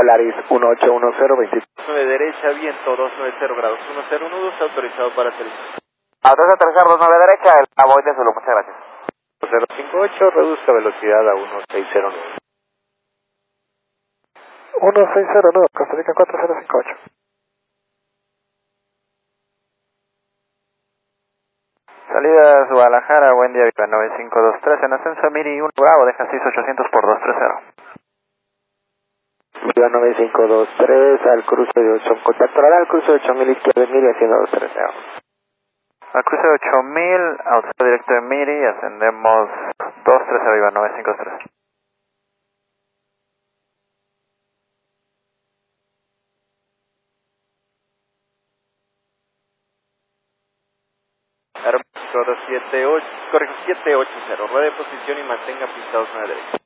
Polaris 1810, 9 derecha, viento 290 grados 10, nudos, autorizado para aterrizar. Autoriza aterrizar 29 derecha, el Cabo de Zulu, muchas gracias. 058, reduzca velocidad a 1609. 1609, Costa Rica 4058. Salida Guadalajara, buen día, Viva 9523, en ascenso Miri 1 Bravo, deja 6800 por 230. Viva 9523 al cruce de 8, contactará al cruce de 8000 izquierda de Miri haciendo 230. Al cruce de 8000, autopista directo de Miri, ascendemos 230 Viva 9523. Aeropuerto 780, ruede de posición y mantenga pisados 9 derecha.